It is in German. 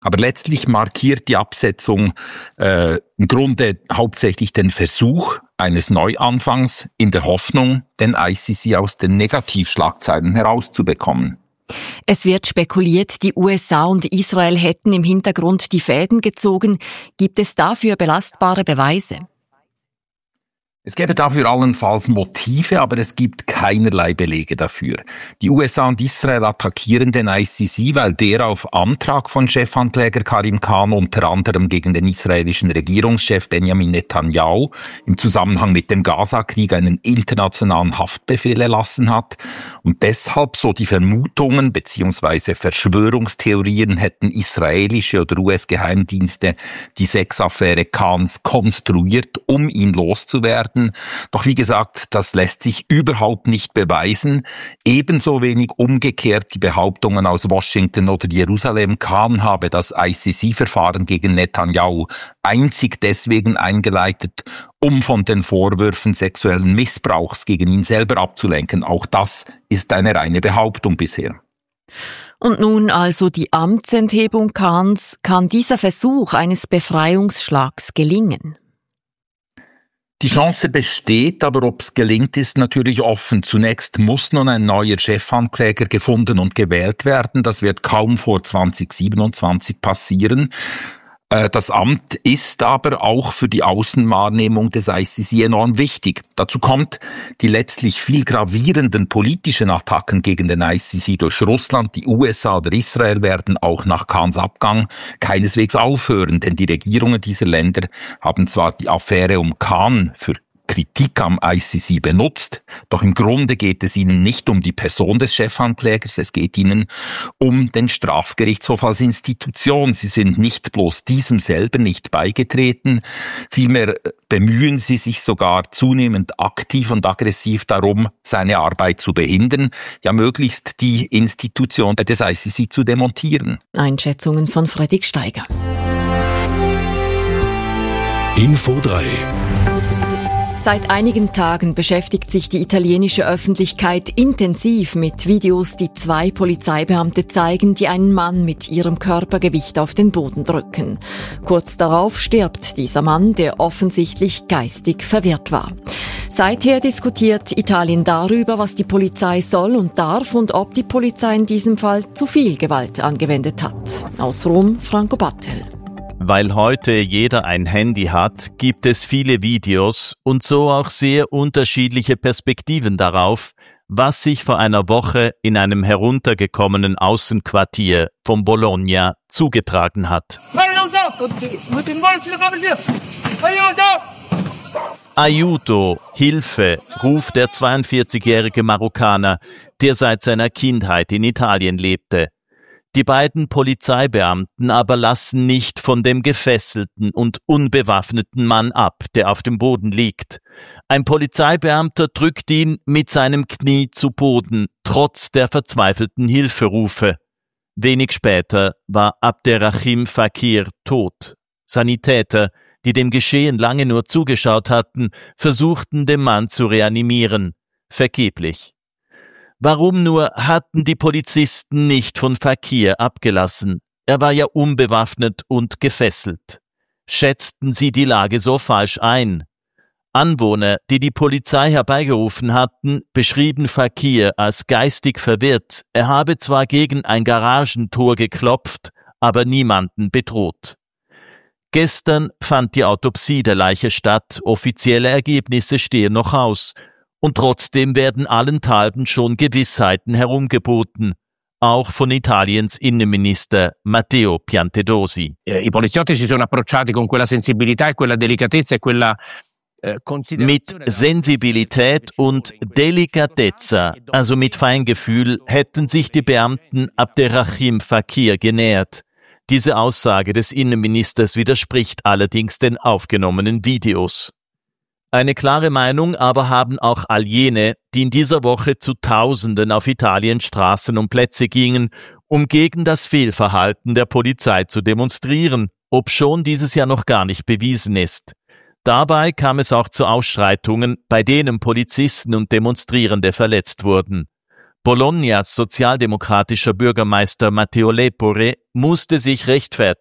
Aber letztlich markiert die Absetzung im Grunde hauptsächlich den Versuch eines Neuanfangs in der Hoffnung, den ICC aus den Negativschlagzeilen herauszubekommen. Es wird spekuliert, die USA und Israel hätten im Hintergrund die Fäden gezogen. Gibt es dafür belastbare Beweise? Es gäbe dafür allenfalls Motive, aber es gibt keinerlei Belege dafür. Die USA und Israel attackieren den ICC, weil der auf Antrag von Chefankläger Karim Khan unter anderem gegen den israelischen Regierungschef Benjamin Netanyahu im Zusammenhang mit dem Gaza-Krieg einen internationalen Haftbefehl erlassen hat. Und deshalb, so die Vermutungen bzw. Verschwörungstheorien, hätten israelische oder US-Geheimdienste die Sexaffäre Khans konstruiert, um ihn loszuwerden. Doch wie gesagt, das lässt sich überhaupt nicht beweisen. Ebenso wenig umgekehrt die Behauptungen aus Washington oder Jerusalem, Khan habe das ICC-Verfahren gegen Netanyahu einzig deswegen eingeleitet, um von den Vorwürfen sexuellen Missbrauchs gegen ihn selber abzulenken. Auch das ist eine reine Behauptung bisher. Und nun also die Amtsenthebung Khans. Kann dieser Versuch eines Befreiungsschlags gelingen? Die Chance besteht, aber ob es gelingt, ist natürlich offen. Zunächst muss nun ein neuer Chefankläger gefunden und gewählt werden. Das wird kaum vor 2027 passieren. Das Amt ist aber auch für die Außenwahrnehmung des ICC enorm wichtig. Dazu kommt, die letztlich viel gravierenden politischen Attacken gegen den ICC durch Russland, die USA oder Israel werden auch nach Khans Abgang keineswegs aufhören, denn die Regierungen dieser Länder haben zwar die Affäre um Khan für Kritik am ICC benutzt, doch im Grunde geht es ihnen nicht um die Person des Chefanklägers, es geht ihnen um den Strafgerichtshof als Institution. Sie sind nicht bloß diesem selber nicht beigetreten, vielmehr bemühen sie sich sogar zunehmend aktiv und aggressiv darum, seine Arbeit zu behindern, ja möglichst die Institution des ICC zu demontieren. Einschätzungen von Fredrik Steiger. Info 3. Seit einigen Tagen beschäftigt sich die italienische Öffentlichkeit intensiv mit Videos, die 2 Polizeibeamte zeigen, die einen Mann mit ihrem Körpergewicht auf den Boden drücken. Kurz darauf stirbt dieser Mann, der offensichtlich geistig verwirrt war. Seither diskutiert Italien darüber, was die Polizei soll und darf und ob die Polizei in diesem Fall zu viel Gewalt angewendet hat. Aus Rom, Franco Battel. Weil heute jeder ein Handy hat, gibt es viele Videos und so auch sehr unterschiedliche Perspektiven darauf, was sich vor einer Woche in einem heruntergekommenen Außenquartier von Bologna zugetragen hat. Aiuto, Hilfe, ruft der 42-jährige Marokkaner, der seit seiner Kindheit in Italien lebte. Die beiden Polizeibeamten aber lassen nicht von dem gefesselten und unbewaffneten Mann ab, der auf dem Boden liegt. Ein Polizeibeamter drückt ihn mit seinem Knie zu Boden, trotz der verzweifelten Hilferufe. Wenig später war Abderrahim Fakir tot. Sanitäter, die dem Geschehen lange nur zugeschaut hatten, versuchten den Mann zu reanimieren. Vergeblich. Warum nur hatten die Polizisten nicht von Fakir abgelassen? Er war ja unbewaffnet und gefesselt. Schätzten sie die Lage so falsch ein? Anwohner, die die Polizei herbeigerufen hatten, beschrieben Fakir als geistig verwirrt. Er habe zwar gegen ein Garagentor geklopft, aber niemanden bedroht. Gestern fand die Autopsie der Leiche statt. Offizielle Ergebnisse stehen noch aus. Und trotzdem werden allenthalben schon Gewissheiten herumgeboten, auch von Italiens Innenminister Matteo Piantedosi. I poliziotti si sono approcciati con quella sensibilità e quella delicatezza e quella Mit Sensibilität und Delicatezza, also mit Feingefühl, hätten sich die Beamten Abderrahim Fakir genähert. Diese Aussage des Innenministers widerspricht allerdings den aufgenommenen Videos. Eine klare Meinung aber haben auch all jene, die in dieser Woche zu Tausenden auf Italiens Straßen und Plätze gingen, um gegen das Fehlverhalten der Polizei zu demonstrieren, obschon dieses ja noch gar nicht bewiesen ist. Dabei kam es auch zu Ausschreitungen, bei denen Polizisten und Demonstrierende verletzt wurden. Bolognas sozialdemokratischer Bürgermeister Matteo Lepore musste sich rechtfertigen.